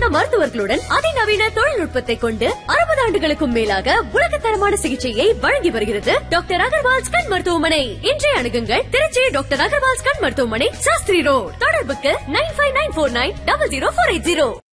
மருத்துவர்களுடன் அதிநவீன தொழில்நுட்பத்தை கொண்டு 60 ஆண்டுகளுக்கும் மேலாக உலகத்தரமான சிகிச்சையை வழங்கி வருகிறது டாக்டர் அகர்வால்ஸ் கண் மருத்துவமனை. இன்றைய அணுகுங்கள் திருச்சி டாக்டர் அகர்வால்ஸ் கண் மருத்துவமனை, சாஸ்திரி ரோட். தொடர்புக்கு 9594900480.